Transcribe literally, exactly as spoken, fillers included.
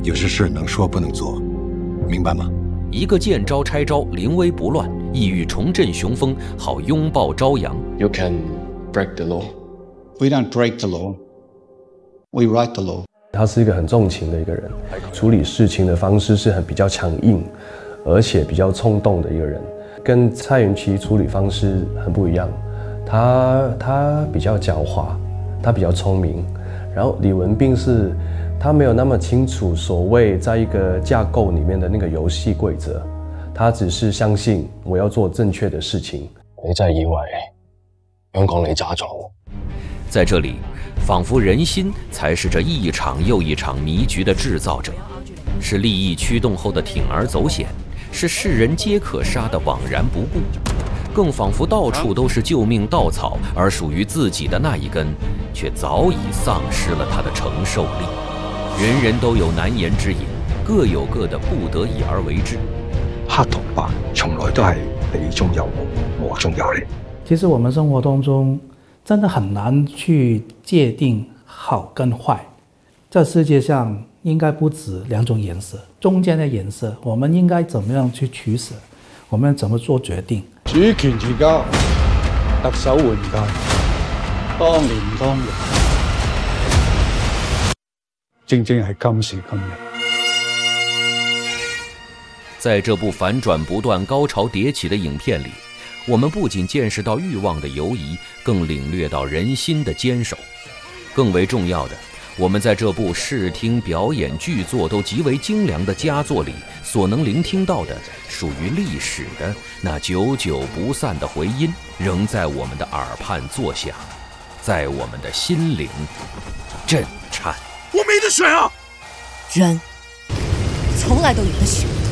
有些事能说不能做，明白吗？ 一个见招拆招，临危不乱，意欲重振雄风，好拥抱朝阳。 You can break the law. We don't break the law. We write the law. 他是一个很重情的一个人，处理事情的方式是很比较强硬，而且比较冲动的一个人，跟蔡元琪处理方式很不一样。他他比较狡猾，他比较聪明，然后李文彬是他没有那么清楚所谓在一个架构里面的那个游戏规则，他只是相信我要做正确的事情。 你真係以為香港你渣咗？ 在这里，仿佛人心才是这一场又一场迷局的制造者，是利益驱动后的铤而走险，是世人皆可杀的惘然不顾，更仿佛到处都是救命稻草，而属于自己的那一根，却早已丧失了它的承受力。人人都有难言之隐，各有各的不得已而为之。 黑同白從來都係你中有我，我中有你。 其實我們生活當中真的很難去界定好跟壞。這世界上應該不止兩種顏色，中間的顏色我們應該怎麼樣去取捨，我們怎麼做決定。 主權移交，特首換屆，當年當日，正正係今時今日。 在这部反转不断、高潮迭起的影片里，我们不仅见识到欲望的游移，更领略到人心的坚守。更为重要的，我们在这部视听、表演、剧作都极为精良的佳作里，所能聆听到的属于历史的那久久不散的回音，仍在我们的耳畔作响，在我们的心灵震颤。 我没得选啊！ 人从来都有得选。